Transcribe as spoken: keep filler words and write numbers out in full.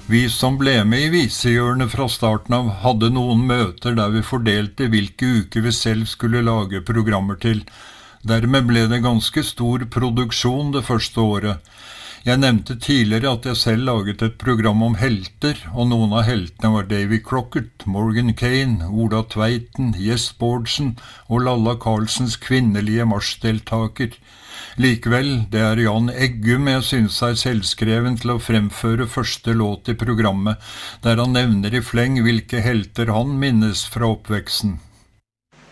Vi som ble med i visehjørnet fra starten av hadde noen møter der vi fordelte hvilke uker vi selv skulle lage programmer til. Dermed ble det ganske stor produksjon det første året. Jeg nevnte tidligere at jeg selv laget et program om helter, og noen av heltene var Davy Crockett, Morgan Kane, Ola Tveiten, Jess Bårdsen og Lalla Karlsens kvinnelige marsjdeltaker. Likevel, det er Jan Eggum jeg synes er selvskreven til å fremføre første låt i programmet, der han nevner i fleng hvilke helter han minnes fra oppveksten.